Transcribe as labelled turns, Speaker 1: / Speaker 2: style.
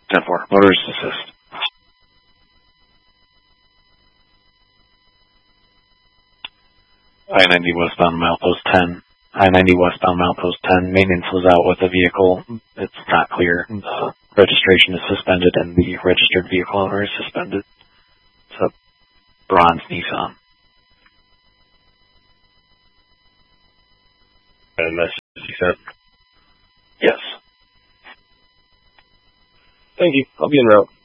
Speaker 1: 10-4. Motorist assist. I-90 westbound milepost 10. I-90 westbound milepost 10. Maintenance was out with the vehicle. It's not clear. The registration is suspended and the registered vehicle owner is suspended. It's a bronze Nissan.
Speaker 2: And that's just accept?
Speaker 1: Yes.
Speaker 2: Thank you. I'll be en route.